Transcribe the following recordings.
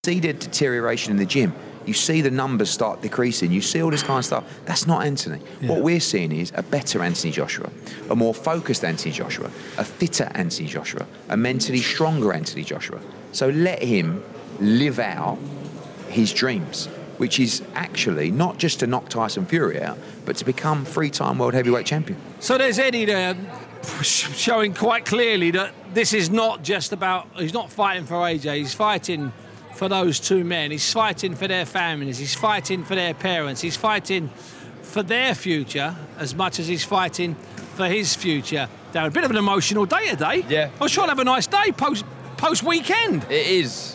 See the deterioration in the gym. You see the numbers start decreasing. You see all this kind of stuff. That's not Anthony. Yeah. What we're seeing is a better Anthony Joshua, a more focused Anthony Joshua, a fitter Anthony Joshua, a mentally stronger Anthony Joshua. So let him live out his dreams, which is actually not just to knock Tyson Fury out, but to become three-time world heavyweight champion. So there's Eddie there showing quite clearly that this is not just about, he's not fighting for AJ, he's fighting for those two men. He's fighting for their families. He's fighting for their parents. He's fighting for their future as much as he's fighting for his future. Now, a bit of an emotional day today. Yeah. I was trying to have a nice day post-weekend. It is.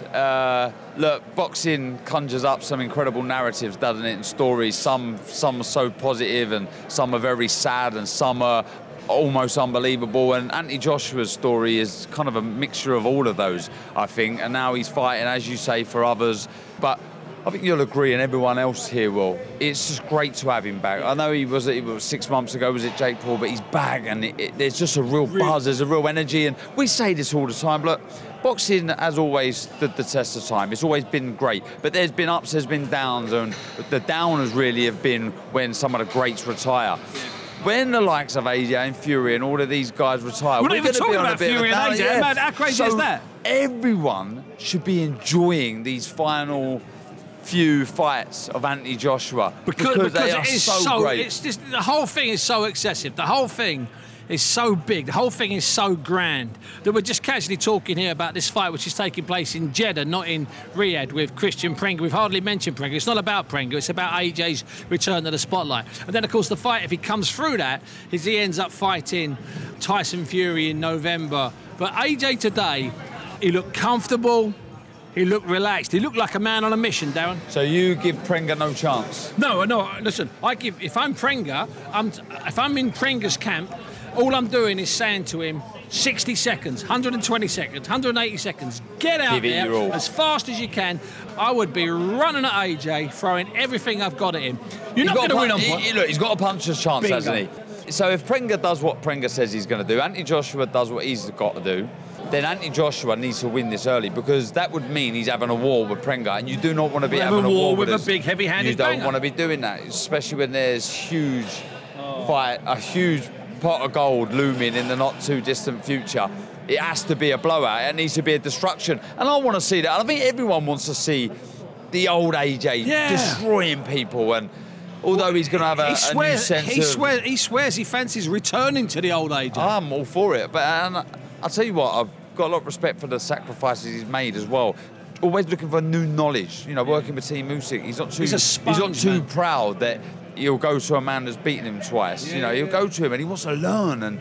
Look, boxing conjures up some incredible narratives, doesn't it, and stories. Some are so positive and some are very sad and some are almost unbelievable, and Anthony Joshua's story is kind of a mixture of all of those, I think, and now he's fighting, as you say, for others. But I think you'll agree, and everyone else here will, it's just great to have him back. I know it was 6 months ago, was it Jake Paul, but he's back, and there's just a real buzz, there's a real energy, and we say this all the time. Look, boxing has always stood the test of time. It's always been great, but there's been ups, there's been downs, and the downers really have been when some of the greats retire. When the likes of AJ and Fury and all of these guys retire, we're not even talking about Fury and AJ. Yeah. How crazy is that? Everyone should be enjoying these final few fights of Anthony Joshua because they are so great. It's just, the whole thing is so excessive. The whole thing is so big. The whole thing is so grand that we're just casually talking here about this fight which is taking place in Jeddah, not in Riyadh, with Christian Prenga. We've hardly mentioned Prenga. It's not about Prenga. It's about AJ's return to the spotlight. And then, of course, the fight, if he comes through that, is he ends up fighting Tyson Fury in November. But AJ today, he looked comfortable. He looked relaxed. He looked like a man on a mission, Darren. So you give Prenga no chance? No. Listen, if I'm Prenga, if I'm in Prenga's camp, all I'm doing is saying to him, 60 seconds, 120 seconds, 180 seconds, get out there as fast as you can. I would be running at AJ, throwing everything I've got at him. You're not going to win on point. Look, he's got a puncher's chance, hasn't he? So if Prenga does what Prenga says he's going to do, Anthony Joshua does what he's got to do, then Anthony Joshua needs to win this early, because that would mean he's having a war with Prenga, and you do not want to be having a war with a big, heavy-handed You don't want to be doing that, especially when there's huge fight, a huge pot of gold looming in the not too distant future. It has to be a blowout. It needs to be a destruction, and I want to see that. I think everyone wants to see the old AJ destroying people, and although he's going to have a new sense he swears he fancies returning to the old AJ. I'm all for it, but I'll tell you what, I've got a lot of respect for the sacrifices he's made as well. Always looking for new knowledge, working with Team Usyk. He's not too proud that he'll go to a man that's beaten him twice. He'll go to him and he wants to learn. And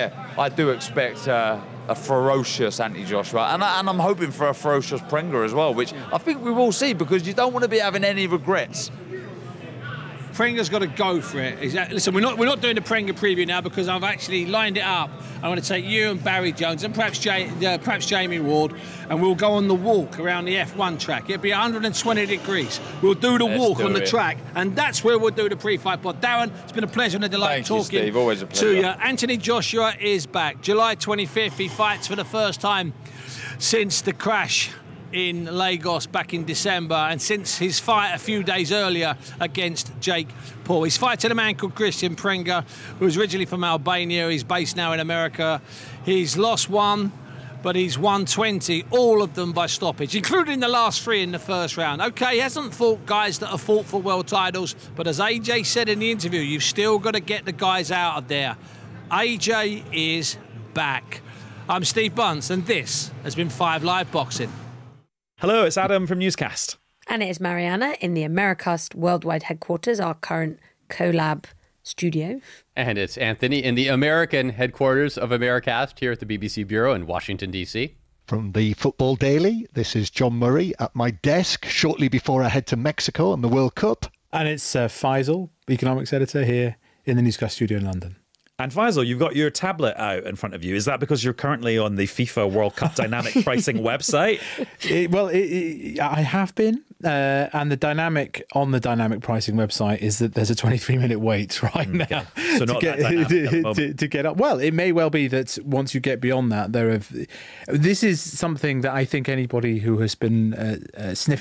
I do expect a ferocious Anthony Joshua, and I'm hoping for a ferocious Prenga as well, which I think we will see, because you don't want to be having any regrets. Prenga's got to go for it. Listen, we're not doing the Prenga preview now, because I've actually lined it up. I want to take you and Barry Jones and perhaps Jamie Ward, and we'll go on the walk around the F1 track. It'll be 120 degrees. We'll do the walk on the track, and that's where we'll do the pre-fight pod. Darren, it's been a pleasure and a delight talking Steve. Always a pleasure. To you. Anthony Joshua is back. July 25th, he fights for the first time since the crash in Lagos back in December, and since his fight a few days earlier against Jake Paul. He's fighting a man called Christian Prenga, who's originally from Albania. He's based now in America. He's lost one, but he's won 20, all of them by stoppage, including the last 3 in the first round. Okay, he hasn't fought guys that have fought for world titles, but as AJ said in the interview, you've still got to get the guys out of there. AJ is back. I'm Steve Bunce, and this has been 5 Live Boxing. Hello, it's Adam from Newscast. And it is Mariana in the Americast Worldwide Headquarters, our current collab studio. And it's Anthony in the American headquarters of Americast here at the BBC Bureau in Washington, D.C. From the Football Daily, this is John Murray at my desk shortly before I head to Mexico and the World Cup. And it's Faisal, economics editor here in the Newscast studio in London. And Faisal, you've got your tablet out in front of you. Is that because you're currently on the FIFA World Cup dynamic pricing website? I have been. And the dynamic pricing website is that there's a 23-minute wait right now. So not to get up. Well, it may well be that once you get beyond that, this is something that I think anybody who has been sniffing